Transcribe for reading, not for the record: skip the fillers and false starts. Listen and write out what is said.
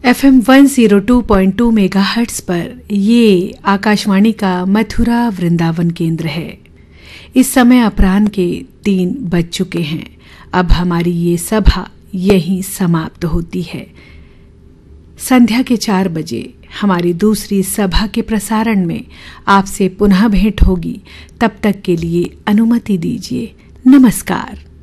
FM 102.2 megahertz पर ये आकाशवाणी का मथुरा वृंदावन केंद्र है। इस समय अपराह्न के 3 बज चुके हैं। अब हमारी ये सभा यहीं समाप्त होती है। संध्या के 4 बजे हमारी दूसरी सभा के प्रसारण में आपसे पुनः भेंट होगी। तब तक के लिए अनुमति दीजिए। नमस्कार।